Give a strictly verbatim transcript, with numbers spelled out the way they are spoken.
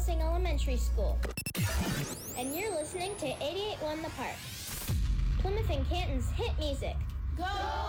Helsing Elementary School. And you're listening to eighty-eight point one The Park, Plymouth and Canton's hit music. Go!